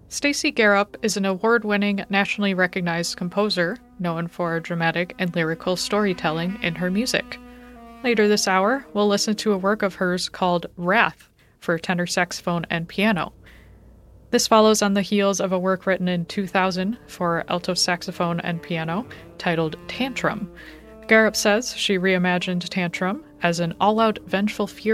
Stacey Garup is an award-winning, nationally recognized composer known for dramatic and lyrical storytelling in her music. Later this hour, we'll listen to a work of hers called Wrath for tenor saxophone and piano. This follows on the heels of a work written in 2000 for alto saxophone and piano titled Tantrum. Garup says she reimagined Tantrum as an all-out vengeful fury